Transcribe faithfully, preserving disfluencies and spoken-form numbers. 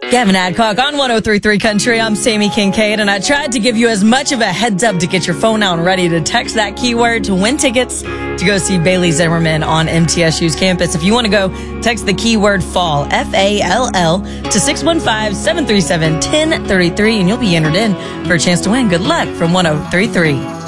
Gavin Adcock on one oh three point three Country. I'm Sammy Kincaid, and I tried to give you as much of a heads up to get your phone out and ready to text that keyword to win tickets to go see Bailey Zimmerman on M T S U's campus. If you want to go, text the keyword FALL, F A L L, to six one five, seven three seven, one oh three three, and you'll be entered in for a chance to win. Good luck from one oh three point three.